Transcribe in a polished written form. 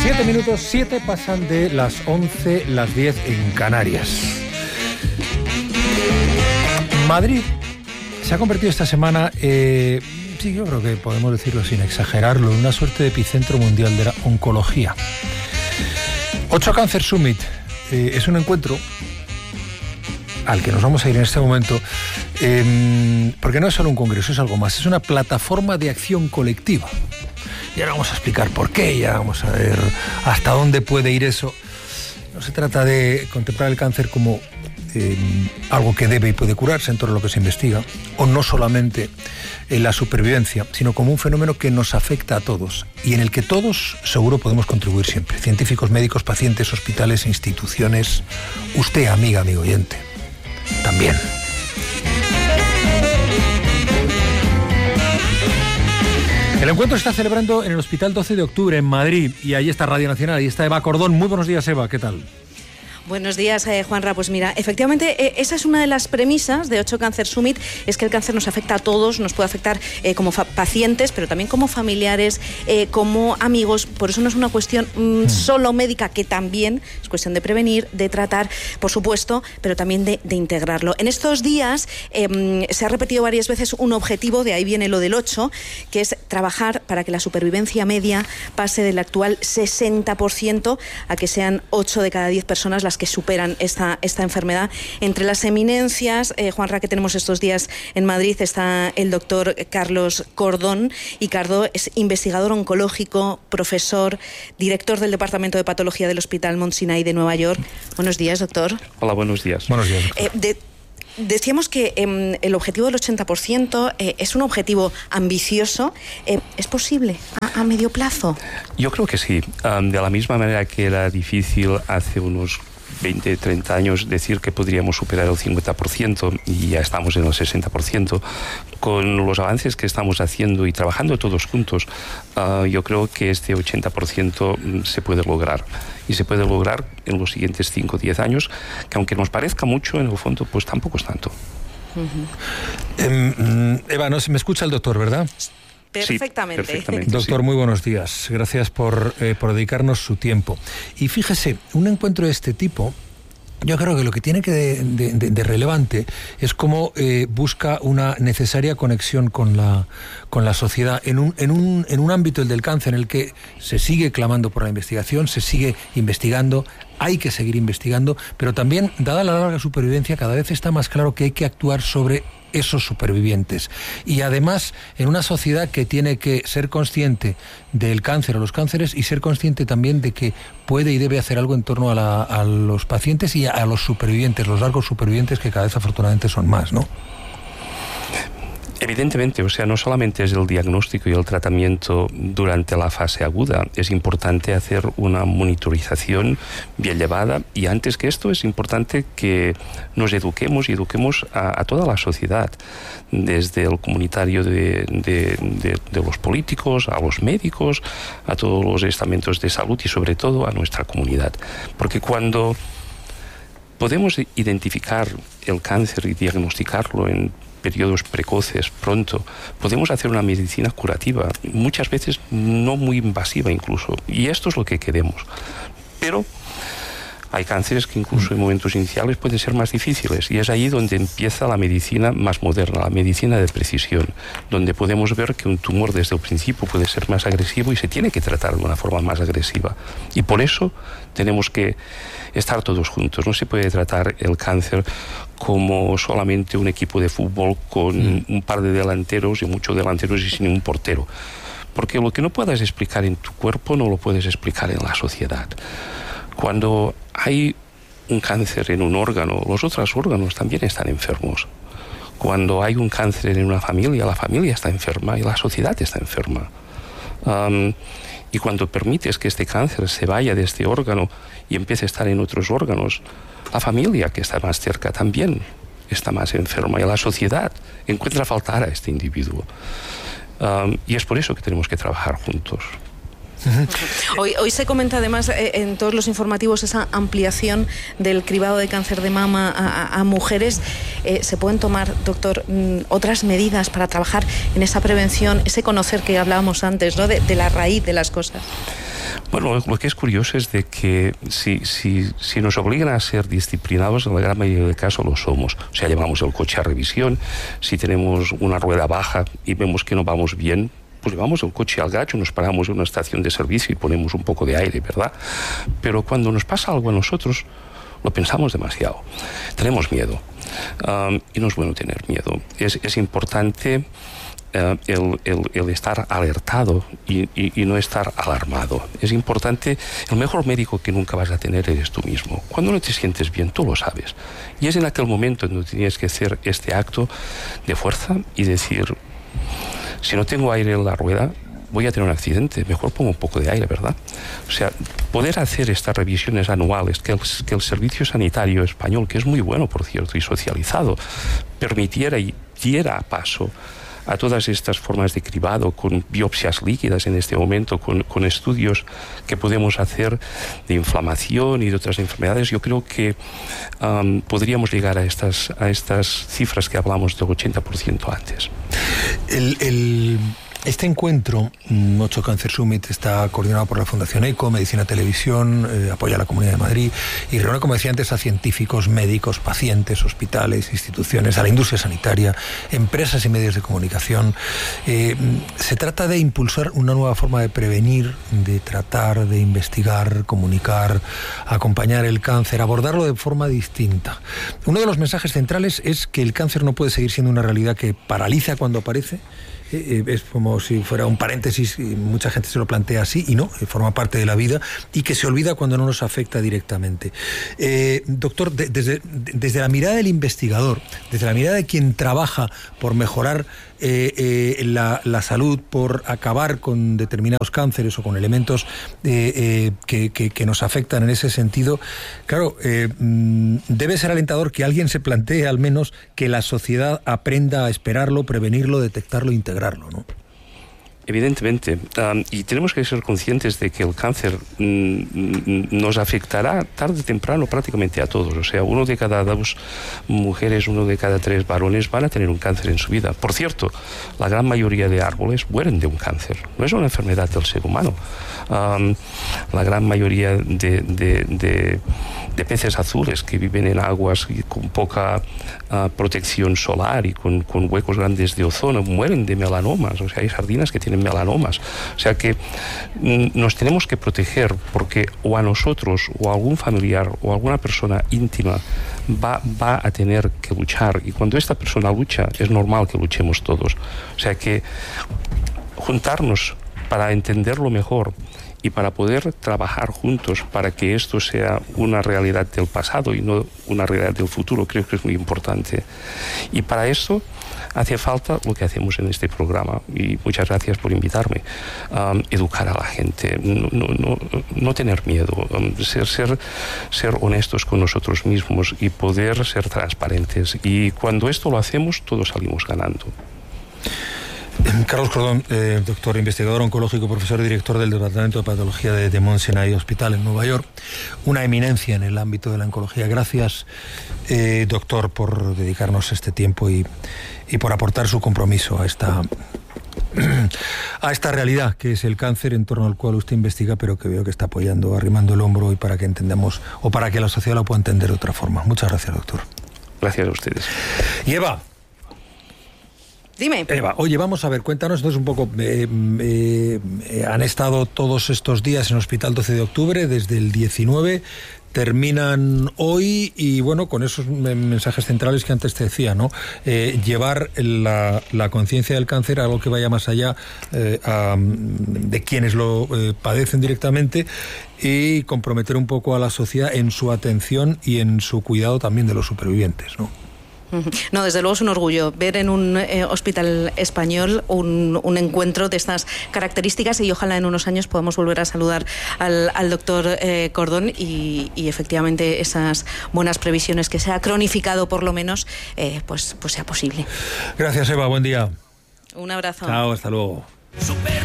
7 minutos, 7 pasan de las 11, las 10 en Canarias. Madrid se ha convertido esta semana, sí, yo creo que podemos decirlo sin exagerarlo, en una suerte de epicentro mundial de la oncología. 8 Cancer Summit es un encuentro al que nos vamos a ir en este momento, porque no es solo un congreso, es algo más, es una plataforma de acción colectiva. Y ahora vamos a explicar por qué, ya vamos a ver hasta dónde puede ir eso. No se trata de contemplar el cáncer como algo que debe y puede curarse en todo lo que se investiga, o no solamente en la supervivencia, sino como un fenómeno que nos afecta a todos y en el que todos seguro podemos contribuir siempre. Científicos, médicos, pacientes, hospitales, instituciones, usted, amiga, amigo oyente, también. El encuentro se está celebrando en el Hospital 12 de Octubre, en Madrid, y ahí está Radio Nacional, ahí está Eva Cordón. Muy buenos días, Eva, ¿qué tal? Buenos días, Juanra. Pues mira, efectivamente, esa es una de las premisas de 8 Cancer Summit, es que el cáncer nos afecta a todos, nos puede afectar como pacientes, pero también como familiares, como amigos. Por eso no es una cuestión solo médica, que también es cuestión de prevenir, de tratar, por supuesto, pero también de integrarlo. En estos días se ha repetido varias veces un objetivo, de ahí viene lo del 8, que es trabajar para que la supervivencia media pase del actual 60% a que sean 8 de cada 10 personas las que superan esta enfermedad. Entre las eminencias, Juanra, que tenemos estos días en Madrid, está el doctor Carlos Cordón, y Cardo es investigador oncológico, profesor, director del Departamento de Patología del Hospital Mount Sinai de Nueva York. Buenos días, doctor. Hola, buenos días. Buenos días, doctor. Decíamos que el objetivo del 80% es un objetivo ambicioso. ¿Es posible a medio plazo? Yo creo que sí. De la misma manera que era difícil hace unos 20, 30 años decir que podríamos superar el 50%, y ya estamos en el 60%, con los avances que estamos haciendo y trabajando todos juntos, yo creo que este 80% se puede lograr. Y se puede lograr en los siguientes 5 o 10 años, que aunque nos parezca mucho, en el fondo, pues tampoco es tanto. Eva, ¿no se me escucha el doctor, verdad? Perfectamente. Sí, perfectamente. Doctor, muy buenos días. Gracias por dedicarnos su tiempo. Y fíjese, un encuentro de este tipo, yo creo que lo que tiene que de relevante es cómo busca una necesaria conexión con la sociedad en un ámbito, el del cáncer, en el que se sigue clamando por la investigación, se sigue investigando, hay que seguir investigando, pero también, dada la larga supervivencia, cada vez está más claro que hay que actuar sobre esos supervivientes. Y además, en una sociedad que tiene que ser consciente del cáncer o los cánceres, y ser consciente también de que puede y debe hacer algo en torno a los pacientes y a los supervivientes, los largos supervivientes, que cada vez afortunadamente son más, ¿no? Evidentemente, o sea, no solamente es el diagnóstico y el tratamiento durante la fase aguda, es importante hacer una monitorización bien llevada, y antes que esto es importante que nos eduquemos y eduquemos a toda la sociedad, desde el comunitario de los políticos, a los médicos, a todos los estamentos de salud y sobre todo a nuestra comunidad. Porque cuando podemos identificar el cáncer y diagnosticarlo en periodos precoces, pronto, podemos hacer una medicina curativa, muchas veces no muy invasiva incluso, y esto es lo que queremos. Pero hay cánceres que incluso en momentos iniciales pueden ser más difíciles, y es ahí donde empieza la medicina más moderna, la medicina de precisión, donde podemos ver que un tumor desde el principio puede ser más agresivo y se tiene que tratar de una forma más agresiva. Y por eso tenemos que estar todos juntos. No se puede tratar el cáncer como solamente un equipo de fútbol con un par de delanteros y muchos delanteros y sin un portero. Porque lo que no puedas explicar en tu cuerpo no lo puedes explicar en la sociedad. Cuando hay un cáncer en un órgano, los otros órganos también están enfermos. Cuando hay un cáncer en una familia, la familia está enferma y la sociedad está enferma. Y cuando permites que este cáncer se vaya de este órgano y empiece a estar en otros órganos, la familia que está más cerca también está más enferma, y la sociedad encuentra faltar a este individuo. Y es por eso que tenemos que trabajar juntos. Hoy se comenta además en todos los informativos esa ampliación del cribado de cáncer de mama a mujeres. ¿Se pueden tomar, doctor, otras medidas para trabajar en esa prevención, ese conocer que hablábamos antes, ¿no? de la raíz de las cosas? Bueno, lo que es curioso es de que si nos obligan a ser disciplinados, en la gran mayoría de casos lo somos. O sea, llevamos el coche a revisión, si tenemos una rueda baja y vemos que no vamos bien, pues llevamos el coche al gacho, nos paramos en una estación de servicio y ponemos un poco de aire, ¿verdad? Pero cuando nos pasa algo a nosotros, lo pensamos demasiado. Tenemos miedo. Y no es bueno tener miedo. Es importante el estar alertado y no estar alarmado. Es importante, el mejor médico que nunca vas a tener eres tú mismo. Cuando no te sientes bien, tú lo sabes. Y es en aquel momento en donde tienes que hacer este acto de fuerza y decir, si no tengo aire en la rueda, voy a tener un accidente, mejor pongo un poco de aire, ¿verdad? O sea, poder hacer estas revisiones anuales, que el Servicio Sanitario Español, que es muy bueno, por cierto, y socializado, permitiera y diera paso a todas estas formas de cribado, con biopsias líquidas en este momento, con estudios que podemos hacer de inflamación y de otras enfermedades, yo creo que podríamos llegar a estas cifras que hablamos del 80% antes. Este encuentro, 8 Cancer Summit, está coordinado por la Fundación ECO, Medicina Televisión, apoya a la Comunidad de Madrid y reúne, como decía antes, a científicos, médicos, pacientes, hospitales, instituciones, a la industria sanitaria, empresas y medios de comunicación. Se trata de impulsar una nueva forma de prevenir, de tratar, de investigar, comunicar, acompañar el cáncer, abordarlo de forma distinta. Uno de los mensajes centrales es que el cáncer no puede seguir siendo una realidad que paraliza cuando aparece. Es como si fuera un paréntesis, y mucha gente se lo plantea así, y no, forma parte de la vida, y que se olvida cuando no nos afecta directamente. Doctor, desde la mirada del investigador, desde la mirada de quien trabaja por mejorar la salud, por acabar con determinados cánceres o con elementos que nos afectan en ese sentido, claro, debe ser alentador que alguien se plantee al menos que la sociedad aprenda a esperarlo, prevenirlo, detectarlo e integrarlo, ¿no? Evidentemente, y tenemos que ser conscientes de que el cáncer nos afectará tarde o temprano prácticamente a todos. O sea, 1 de cada 2 mujeres, 1 de cada 3 varones van a tener un cáncer en su vida. Por cierto, la gran mayoría de árboles mueren de un cáncer. No es una enfermedad del ser humano. La gran mayoría de peces azules que viven en aguas con poca protección solar y con huecos grandes de ozono mueren de melanomas. O sea, hay sardinas que tienen melanomas. O sea que nos tenemos que proteger, porque o a nosotros o a algún familiar o a alguna persona íntima va a tener que luchar, y cuando esta persona lucha es normal que luchemos todos. O sea que juntarnos para entenderlo mejor y para poder trabajar juntos para que esto sea una realidad del pasado y no una realidad del futuro, creo que es muy importante. Y para eso hace falta lo que hacemos en este programa, y muchas gracias por invitarme, educar a la gente, no tener miedo, ser honestos con nosotros mismos y poder ser transparentes. Y cuando esto lo hacemos, todos salimos ganando. Carlos Cordón, doctor, investigador oncológico, profesor y director del Departamento de Patología de Mount Sinai Hospital en Nueva York, una eminencia en el ámbito de la oncología. Gracias, doctor, por dedicarnos este tiempo y por aportar su compromiso a esta realidad que es el cáncer, en torno al cual usted investiga, pero que veo que está apoyando, arrimando el hombro, y para que entendamos, o para que la sociedad lo pueda entender de otra forma. Muchas gracias, doctor. Gracias a ustedes. Y Eva. Dime. Eva, oye, vamos a ver, cuéntanos entonces un poco. Han estado todos estos días en el Hospital 12 de Octubre, desde el 19, terminan hoy, y bueno, con esos mensajes centrales que antes te decía, ¿no? Llevar la conciencia del cáncer a algo que vaya más allá de quienes lo padecen directamente, y comprometer un poco a la sociedad en su atención y en su cuidado también de los supervivientes, ¿no? No, desde luego es un orgullo ver en un hospital español un encuentro de estas características, y ojalá en unos años podamos volver a saludar al doctor Cordón y efectivamente esas buenas previsiones, que se ha cronificado por lo menos, pues sea posible. Gracias, Eva, buen día. Un abrazo. Chao, hasta luego.